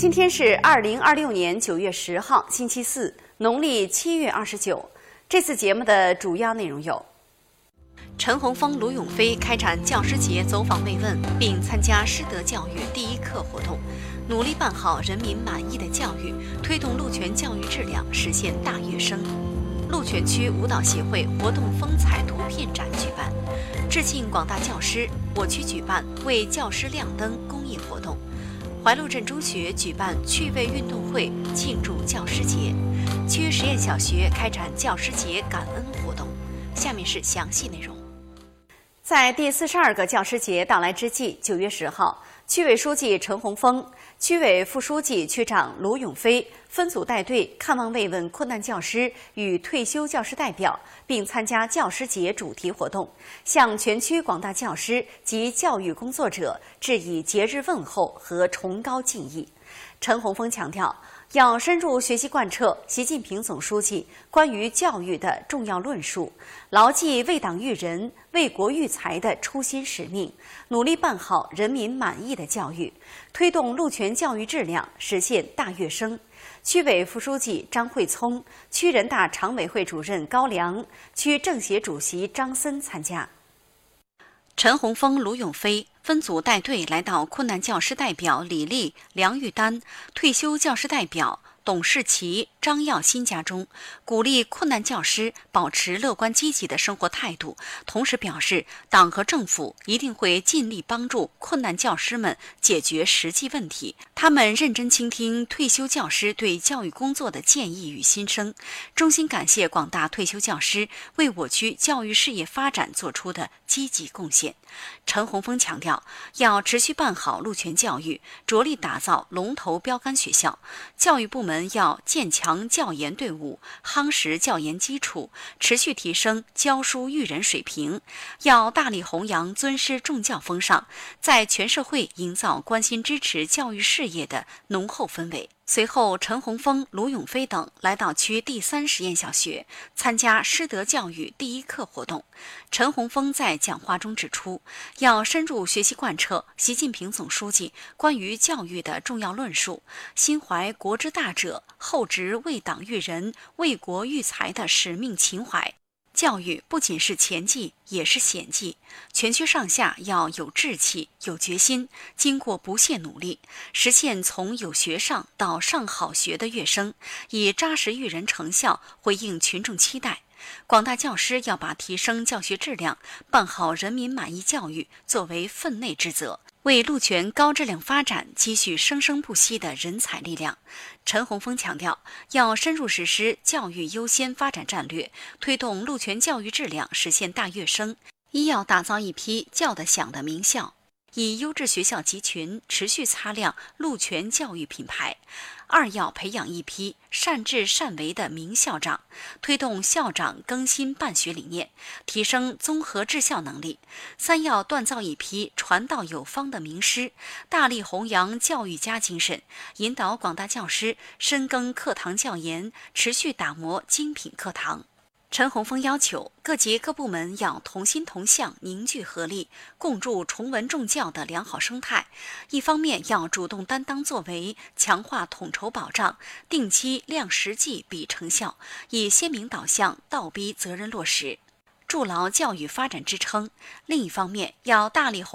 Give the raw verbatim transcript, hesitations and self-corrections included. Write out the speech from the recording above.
今天是二零二六年九月十号，星期四，农历七月二十九。这次节目的主要内容有：陈洪峰、卢永飞开展教师节走访慰问，并参加师德教育第一课活动，努力办好人民满意的教育，推动路权教育质量实现大跃升。鹿泉区舞蹈协会活动风采图片展举办，致敬广大教师，我区举办为教师亮灯公益活动。怀路镇中学举办趣味运动会庆祝教师节，区实验小学开展教师节感恩活动。下面是详细内容。在第四十二个教师节到来之际，九月十号，区委书记陈洪峰、区委副书记、区长卢永飞分组带队看望慰问困难教师与退休教师代表，并参加教师节主题活动，向全区广大教师及教育工作者致以节日问候和崇高敬意。陈洪峰强调，要深入学习贯彻习近平总书记关于教育的重要论述，牢记为党育人、为国育才的初心使命，努力办好人民满意的教育，推动路权教育质量实现大跃升。区委副书记张惠聪、区人大常委会主任高良、区政协主席张森参加。陈洪峰、卢永飞分组带队来到困难教师代表李丽、梁玉丹、退休教师代表董世奇、张耀新家中，鼓励困难教师保持乐观积极的生活态度，同时表示，党和政府一定会尽力帮助困难教师们解决实际问题。他们认真倾听退休教师对教育工作的建议与心声，衷心感谢广大退休教师为我区教育事业发展做出的积极贡献。陈洪峰强调，要持续办好路权教育，着力打造龙头标杆学校。教育部门要建强教研队伍，夯实教研基础，持续提升教书育人水平。要大力弘扬尊师重教风尚，在全社会营造关心支持教育事业的浓厚氛围。随后，陈洪峰、卢永飞等来到区第三实验小学，参加师德教育第一课活动。陈洪峰在讲话中指出，要深入学习贯彻习近平总书记关于教育的重要论述，心怀国之大者，厚植为党育人、为国育才的使命情怀。教育不仅是前进，也是险进。全区上下要有志气、有决心，经过不懈努力，实现从有学上到上好学的跃升，以扎实育人成效回应群众期待。广大教师要把提升教学质量、办好人民满意教育作为分内之责，为路权高质量发展积蓄生生不息的人才力量。陈洪峰强调，要深入实施教育优先发展战略，推动路权教育质量实现大跃升。一要打造一批叫得响的名校，以优质学校集群持续擦亮路权教育品牌。二要培养一批善治善为的名校长，推动校长更新办学理念，提升综合治校能力。三要锻造一批传道有方的名师，大力弘扬教育家精神，引导广大教师深耕课堂教研，持续打磨精品课堂。陈洪峰要求各级各部门要同心同向、凝聚合力，共筑崇文重教的良好生态。一方面要主动担当作为，强化统筹保障，定期量实际比成效，以鲜明导向倒逼责任落实，筑牢教育发展支撑。另一方面要大力弘